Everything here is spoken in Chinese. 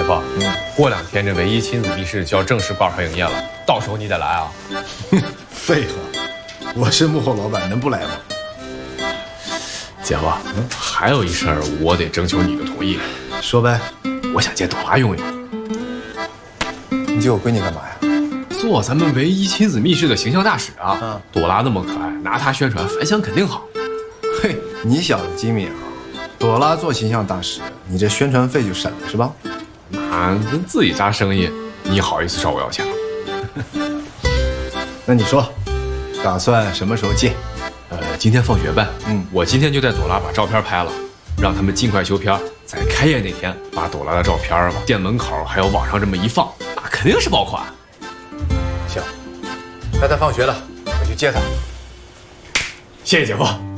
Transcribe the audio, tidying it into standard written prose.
夫，过2天这唯一亲子密室就要正式挂牌营业了，到时候你得来啊。 废话，我是幕后老板，能不来吗？ 姐夫，还有一事儿我得征求你的同意。 说呗。 我想借朵拉用用。 你借我闺女干嘛呀？ 做咱们唯一亲子密室的形象大使啊！朵拉那么可爱，拿她宣传反响肯定好。 嘿，你小子机敏啊！朵拉做形象大使，你这宣传费就省了是吧？ 那跟自己家生意，你好意思找我要钱吗？ 那你说，打算什么时候借？ 今天放学呗。我今天就带朵拉把照片拍了，让他们尽快修片，在开业那天把朵拉的照片往店门口还有网上这么一放，那肯定是爆款。 行，那他放学了，我去接他。 谢谢姐夫。